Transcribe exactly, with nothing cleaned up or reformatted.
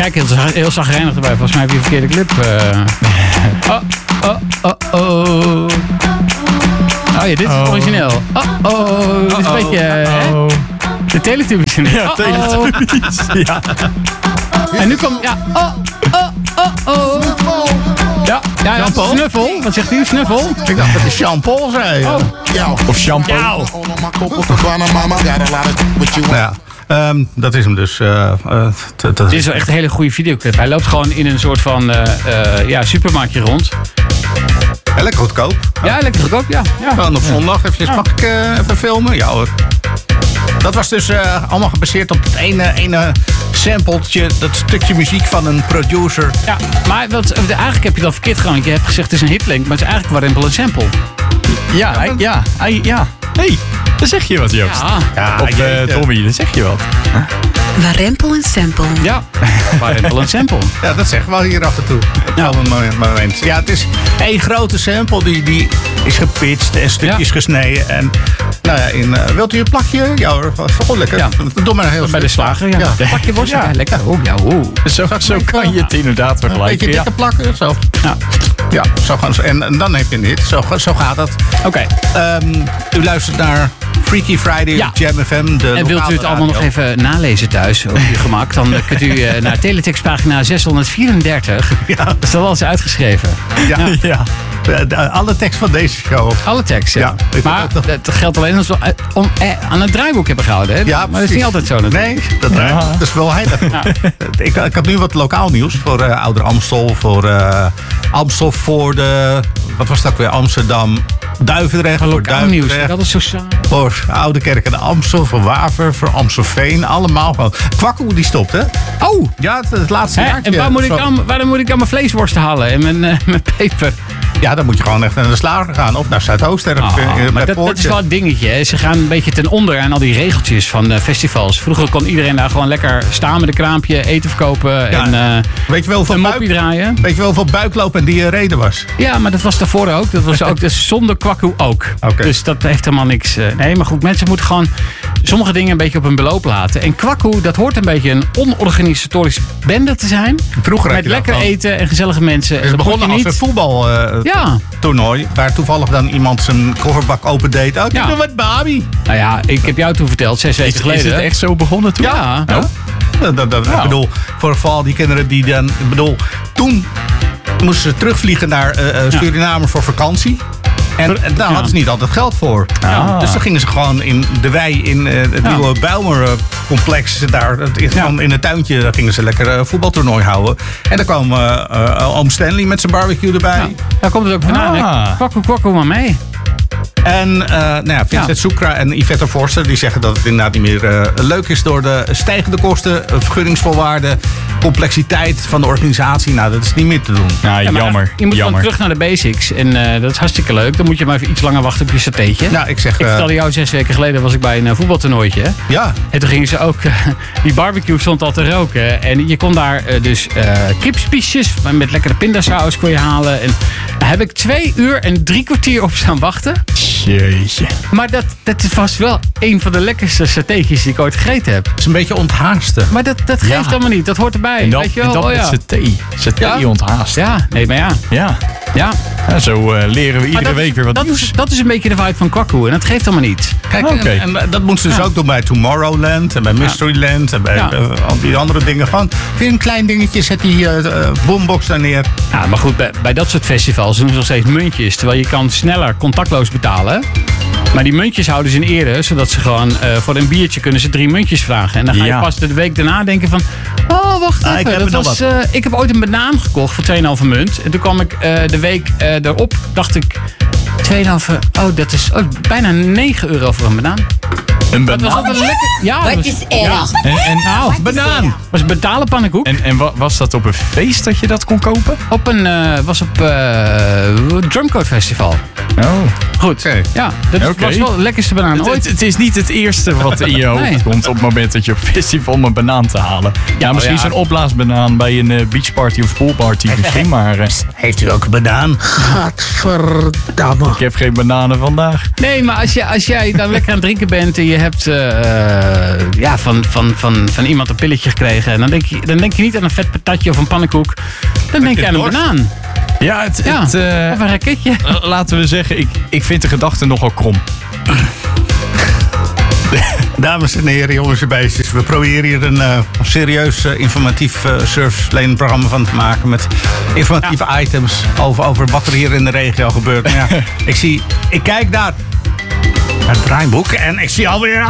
Kijk, heel, heel zagrijnig erbij. Volgens mij heb je een verkeerde clip. Uh. Oh, oh, oh, oh. Oh ja, dit is oh. origineel. Oh, oh. Dit is een beetje... Uh, de Teletubbies. Ja, Teletubbies. Ja. En nu komt... Ja. Oh, oh, oh, oh. Ja, ja, ja, snuffel. Wat zegt u? Snuffel? Ik dacht dat het Jean-Paul zei. Oh. Of shampoo. Jou. Ja. Um, dat is hem dus. Uh, uh, t- t- Dit is wel echt een hele goede videoclip. Hij loopt gewoon in een soort van uh, uh, ja, supermarktje rond. ja, lekker goedkoop. Ja, lekker goedkoop, ja. ja. Gewoon op zondag eventjes, mag ik uh, even filmen? Ja hoor. Dat was dus uh, allemaal gebaseerd op het ene, ene sampletje, dat stukje muziek van een producer. Ja, maar wat, eigenlijk heb je dat verkeerd gedaan. Want je hebt gezegd het is een hitlink, maar het is eigenlijk Warempel een sample. Ja, hij, ja, hij, ja. Hé, hey, dan zeg je wat, Joost. Ja, Ja, Of uh, Tommy, dan zeg je wat. Warempel en sample. ja. Warempel een sample. Ja, dat zeggen we wel hier af en toe. Op Ja. alle moment. Ja, het is één grote sample die, die is gepitcht en stukjes Ja. gesneden. En nou ja, in, uh, wilt u een plakje? Ja hoor, oh, lekker. Ja. Doe maar een heel Bij de stuk. slager, ja. Ja. Pak je worst, ja. Ja. Lekker. Oh, ja, oh. Zo, zo kan je het inderdaad Een beetje vergelijken. Ja. dikke plakken, zo. Ja. Ja, zo gaan ze. En, en dan heb je dit. Zo, zo gaat het. Oké. Okay. Um, u luistert naar Freaky Friday Ja. op Jam F M. De En wilt u het allemaal nog even nalezen thuis op uw gemak, dan kunt u uh, naar teletextpagina zeshonderdvierendertig. Ja. Dat is al eens uitgeschreven. Ja. Ja. Ja. De- de- alle tekst van deze show. Alle tekst, ja. Ja, ik maar vind dat- het geldt alleen als we uh, om, eh, aan het draaiboek hebben gehouden. Hè? Ja, maar dat is precies. niet altijd zo natuurlijk. Nee, dat, Ja. dat is wel heilig. Ik, ik had nu wat lokaal nieuws voor uh, Ouder Amstel, voor uh, Amstel, voor de, wat was dat weer, Amsterdam, Duivendrecht, Van voor lokaal nieuws, Duivendrecht, dat is zo saai. voor Oude Kerk en Amstel, voor Waver, voor Amstelveen, allemaal gewoon. Kwakkoe die stopt, hè? Oh! Ja, het, het laatste Hè? jaartje. En waar moet, ik Zo- aan, waar moet ik aan mijn vleesworsten halen en mijn, uh, mijn peper? Ja, dan moet je gewoon echt naar de slager gaan of naar Zuidoost ergens Oh, in- in- maar bij dat, dat is Poortje. wel een dingetje. Hè. Ze gaan een beetje ten onder aan al die regeltjes van uh, festivals. Vroeger kon iedereen daar gewoon lekker staan met een kraampje, eten verkopen Ja. en uh, Weet je wel hoeveel een moppie buik, draaien. weet je wel hoeveel buikloop en diarree er was? Ja, maar dat was daarvoor ook. Dat was ook dus zonder kwakkoe ook. Oké. Dus dat heeft helemaal niks. Uh, nee, maar goed, mensen moeten gewoon sommige dingen een beetje op hun beloop laten. En kwakkoe, dat hoort een beetje een onorganisatorische bende te zijn. Vroeger had Met je dat lekker gewoon. eten en gezellige mensen. Het is Dat moet begonnen je als niet. een voetbaltoernooi. Ja. Waar toevallig dan iemand zijn kofferbak opendeed. Oh, Ja. doe wat Barbie. Nou ja, ik heb jou toen verteld, zes weken Is, geleden. is het echt zo begonnen toen? Ja. Oh. Dat, dat, dat- Ik Nou. bedoel, voor vooral die kinderen die dan... Ik bedoel, toen moesten ze terugvliegen naar uh, uh, Suriname voor vakantie. En, en daar Ja. hadden ze niet altijd geld voor. Ah. Dus dan gingen ze gewoon in de wei, in uh, het Ja. nieuwe Bijlmer-complex. Daar, het is Ja. gewoon in het tuintje, daar gingen ze lekker een voetbaltoernooi houden. En dan kwam uh, uh, oom Stanley met zijn barbecue erbij. Ja, daar komt het ook vandaan. hè. Ah. Kwakkoe, kwakkoe maar mee. En uh, nou ja, Vincent Ja. Soekra en Yvette Forster die zeggen dat het inderdaad niet meer uh, leuk is door de stijgende kosten, uh, vergunningsvoorwaarden, complexiteit van de organisatie. Nou, dat is niet meer te doen. Ja, Ja, maar jammer. Je moet jammer. gewoon terug naar de basics. En uh, dat is hartstikke leuk. Dan moet je maar even iets langer wachten op je satéetje. Nou, ik zeg... Ik uh, vertelde jou, zes weken geleden was ik bij een uh, voetbaltoernooitje. ja, En toen gingen ze ook... uh, die barbecue stond al te roken. En je kon daar uh, dus uh, kipspiesjes met lekkere pindasaus kon je halen. En daar heb ik twee uur en drie kwartier op staan wachten. Jeetje. Maar dat, dat was wel een van de lekkerste satéetjes die ik ooit gegeten heb. het is een beetje onthaasten. Maar dat, dat geeft Ja. allemaal niet. Dat hoort erbij. En dan, weet je en wel? dan Oh, ja. met saté. Saté Ja. onthaast. Ja, nee, maar ja. Ja. ja. Ja, zo uh, leren we Maar iedere dat, week weer wat dat nieuws. is, dat is een beetje de vibe van kwakkoe. En dat geeft allemaal niet. Kijk, Oké. en, en dat moeten ze dus Ja. ook doen bij Tomorrowland en bij Mysteryland en bij Ja. uh, al die andere dingen. Gewoon weer een klein dingetje, zet die uh, uh, boombox daar neer. Ja, maar goed, bij, bij dat soort festivals doen ze nog steeds muntjes. Terwijl je kan sneller contactloos betalen. Maar die muntjes houden ze in ere. Zodat ze gewoon uh, voor een biertje kunnen ze drie muntjes vragen. En dan ga je Ja. pas de week daarna denken van... Oh, wacht Ah, even. ik heb dat er nog was, wat. uh, ik heb ooit een banaan gekocht voor twee komma vijf munt. En toen kwam ik uh, de week uh, erop, dacht ik... twee komma vijf, oh, dat is oh, bijna negen euro voor een banaan. Een Dat was banaan. altijd lekker. Ja, dat Wat was- is erg? En, en, Nou, Banaan! was betalen pannenkoek. en, en wa- was dat op een feest dat je dat kon kopen? Op een, uh, was op uh, Drumcode Festival. Oh. Goed. Oké. Ja, dat Oké. was wel de lekkerste banaan Het, ooit. het, het is niet het eerste wat in je hoofd Nee. komt op het moment dat je op festival om een banaan te halen. Ja, misschien ja. zo'n opblaasbanaan bij een uh, beachparty of poolparty misschien, maar uh, Heeft u ook een banaan? Gadverdamme. ik heb geen bananen vandaag. Nee, maar als, je, als jij dan lekker aan het drinken bent en je hebt uh, ja, van, van, van, van iemand een pilletje gekregen. En dan denk, je, dan denk je niet aan een vet patatje of een pannenkoek. Dan denk je aan een banaan. Ja, het, Ja, het, uh, of een raketje. laten we zeggen, ik, ik vind de gedachte nogal krom. Dames en heren, jongens en beestjes. We proberen hier een uh, serieus uh, informatief uh, surflane-programma van te maken. Met informatieve ja. items over, over wat er hier in de regio gebeurt. Maar ja, ik zie, ik kijk naar het draaiboek en ik zie alweer